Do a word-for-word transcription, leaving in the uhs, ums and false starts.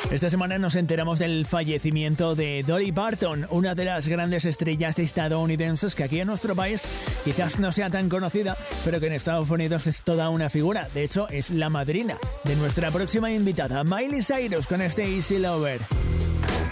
Esta semana nos enteramos del fallecimiento de Dolly Parton, una de las grandes estrellas estadounidenses que aquí en nuestro país quizás no sea tan conocida, pero que en Estados Unidos es toda una figura. De hecho, es la madrina de nuestra próxima invitada, Miley Cyrus, con este Easy Lover.